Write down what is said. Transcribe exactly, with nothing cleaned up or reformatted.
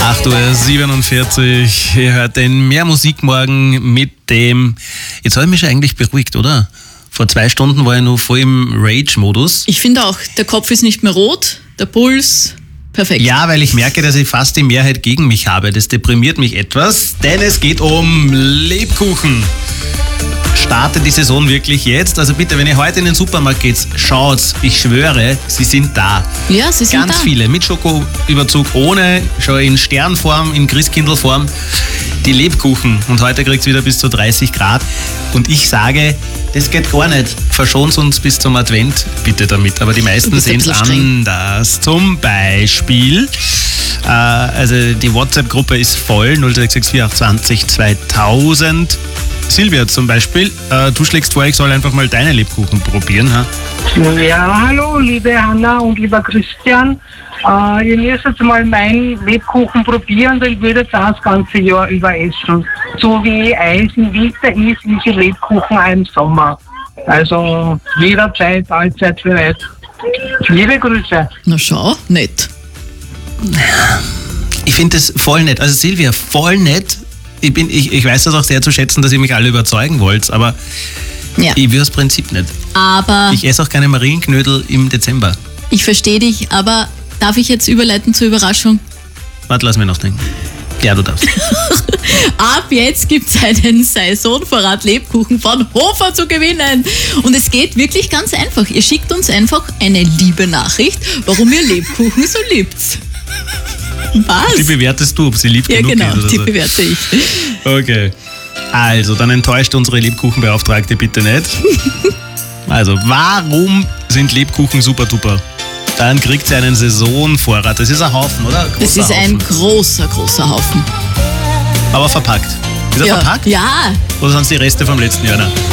acht Uhr siebenundvierzig. Ihr hört den Mehr Musik morgen mit dem... Jetzt habe ich mich schon eigentlich beruhigt, oder? Vor zwei Stunden war ich noch voll im Rage-Modus. Ich finde auch, der Kopf ist nicht mehr rot, der Puls perfekt. Ja, weil ich merke, dass ich fast die Mehrheit gegen mich habe. Das deprimiert mich etwas, denn es geht um Lebkuchen. Startet die Saison wirklich jetzt? Also bitte, wenn ihr heute in den Supermarkt geht, schaut's, ich schwöre, sie sind da. Ja, sie sind Ganz da. Ganz viele, mit Schokoüberzug, ohne, schon in Sternform, in Christkindlform, die Lebkuchen. Und heute kriegt's wieder bis zu dreißig Grad. Und ich sage, das geht gar nicht. Verschont uns bis zum Advent bitte damit. Aber die meisten sehen es anders. Zum Beispiel, äh, also die WhatsApp-Gruppe ist voll, null sechs sechs vier acht zwanzig zweitausend. Silvia zum Beispiel, äh, du schlägst vor, ich soll einfach mal deine Lebkuchen probieren. Ha? Ja, hallo, liebe Hanna und lieber Christian. Äh, ihr müsst jetzt mal meinen Lebkuchen probieren, weil ich würde das ganze Jahr über essen. So wie Eis im Winter ist, wie die Lebkuchen auch im Sommer. Also jederzeit, allzeit bereit. Liebe Grüße. Na schau, nett. Ich finde das voll nett. Also Silvia, voll nett. Ich, bin, ich, ich weiß das auch sehr zu schätzen, dass ihr mich alle überzeugen wollt, aber ja. Ich will das Prinzip nicht. Aber ich esse auch keine Marienknödel im Dezember. Ich verstehe dich, aber darf ich jetzt überleiten zur Überraschung? Warte, lass mir noch denken. Ja, du darfst. Ab jetzt gibt es einen Saisonvorrat Lebkuchen von Hofer zu gewinnen. Und es geht wirklich ganz einfach. Ihr schickt uns einfach eine liebe Nachricht, warum ihr Lebkuchen so liebt. Was? Die bewertest du, ob sie lieb ja, genug genau, ist oder die so. bewerte ich. Okay. Also, dann enttäuscht unsere Lebkuchenbeauftragte bitte nicht. Also, warum sind Lebkuchen super duper? Dann kriegt sie einen Saisonvorrat. Das ist ein Haufen, oder? Ein das ist ein Haufen. großer, großer Haufen. Aber verpackt. Ist er ja. verpackt? Ja. Oder sind es die Reste vom letzten Jahr? Nein.